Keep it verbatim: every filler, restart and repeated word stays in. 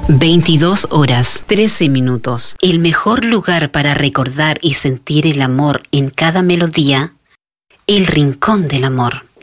veintidós horas, trece minutos. El mejor lugar para recordar y sentir el amor en cada melodía, el Rincón del Amor.